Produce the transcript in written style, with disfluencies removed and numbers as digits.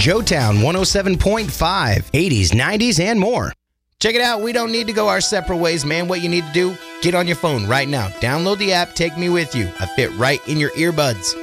Joetown 107.5, 80s, 90s, and more. Check it out. We don't need to go our separate ways, man. What you need to do, get on your phone right now. Download the app, Take Me With You. I fit right in your earbuds.